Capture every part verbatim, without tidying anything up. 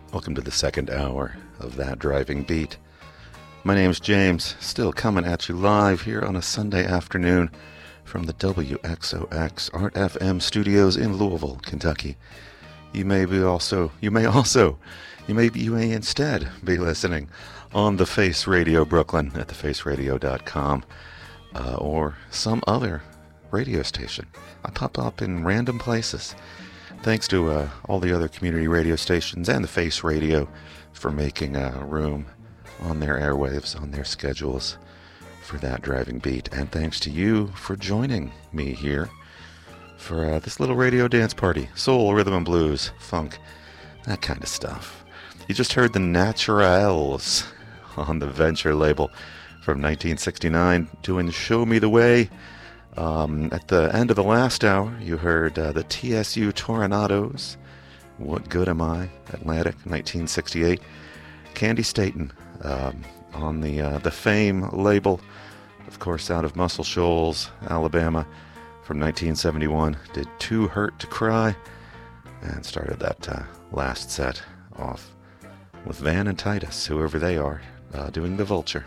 Welcome to the second hour of That Driving Beat. My name's James, still coming at you live here on a Sunday afternoon from the W X O X Art F M studios in Louisville, Kentucky. You may be also, you may also, you may be, you may instead be listening on the Face Radio Brooklyn at the face radio dot com uh, or some other radio station. I pop up in random places. Thanks to uh, all the other community radio stations and the Face Radio for making uh, room on their airwaves, on their schedules for That Driving Beat. And thanks to you for joining me here for uh, this little radio dance party. Soul, rhythm and blues, funk, that kind of stuff. You just heard the Naturals on the Venture label from nineteen sixty-nine doing Show Me the Way. Um, at the end of the last hour, you heard uh, the T S U Tornadoes, What Good Am I, Atlantic, nineteen sixty-eight. Candy Staten um, on the uh, the Fame label, of course, out of Muscle Shoals, Alabama, from nineteen seventy-one, did Too Hurt to Cry, and started that uh, last set off with Van and Titus, whoever they are, uh, doing The Vulture.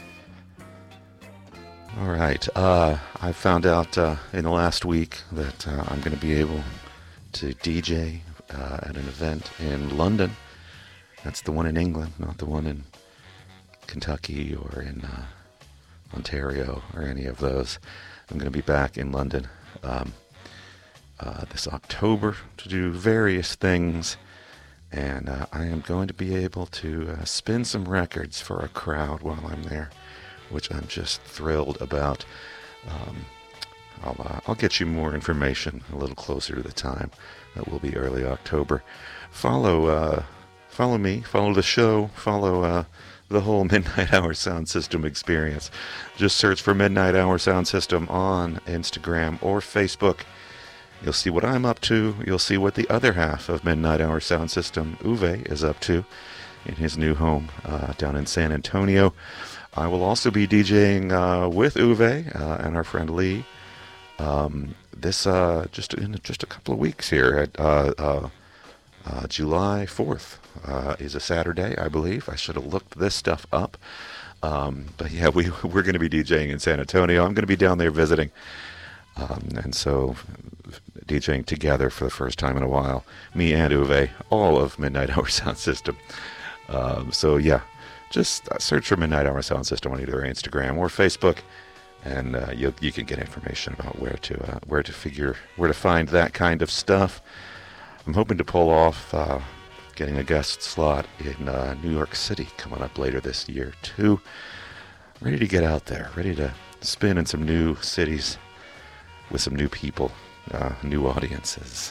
All right, uh, I found out uh, in the last week that uh, I'm going to be able to D J uh, at an event in London. That's the one in England, not the one in Kentucky or in uh, Ontario or any of those. I'm going to be back in London um, uh, this October to do various things, and uh, I am going to be able to uh, spin some records for a crowd while I'm there, which I'm just thrilled about. Um, I'll, uh, I'll get you more information a little closer to the time. That will be early October. Follow uh, follow me, follow the show, follow uh, the whole Midnight Hour Sound System experience. Just search for Midnight Hour Sound System on Instagram or Facebook. You'll see what I'm up to. You'll see what the other half of Midnight Hour Sound System, Uwe, is up to in his new home uh, down in San Antonio. I will also be DJing uh, with Uwe uh, and our friend Lee um, this uh, just in just a couple of weeks here. At uh, uh, uh, July fourth uh, is a Saturday, I believe. I should have looked this stuff up. Um, but yeah, we, we're going to be DJing in San Antonio. I'm going to be down there visiting. Um, and so DJing together for the first time in a while. Me and Uwe, all of Midnight Hour Sound System. Um, so yeah. Just search for Midnight Hour Sound System on either Instagram or Facebook, and uh, you you can get information about where to uh, where to figure where to find that kind of stuff. I'm hoping to pull off uh, getting a guest slot in uh, New York City coming up later this year too. Ready to get out there, ready to spin in some new cities with some new people, uh, new audiences.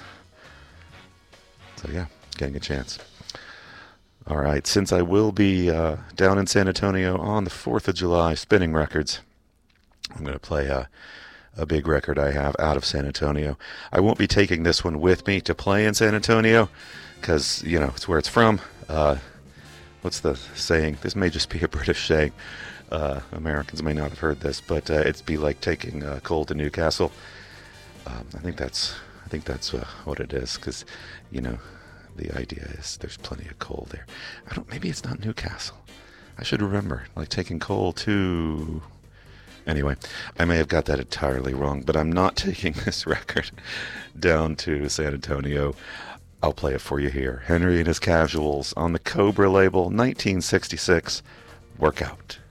So yeah, getting a chance. All right, since I will be uh, down in San Antonio on the fourth of July spinning records, I'm going to play a, a big record I have out of San Antonio. I won't be taking this one with me to play in San Antonio because, you know, it's where it's from. Uh, what's the saying? This may just be a British saying. Uh, Americans may not have heard this, but uh, it'd be like taking uh, coal to Newcastle. Um, I think that's I think that's uh, what it is because, you know, the idea is there's plenty of coal there. I don't. Maybe it's not Newcastle. I should remember, like taking coal to... Anyway, I may have got that entirely wrong, but I'm not taking this record down to San Antonio. I'll play it for you here. Henry and His Casuals on the Cobra label, nineteen sixty-six, Workout.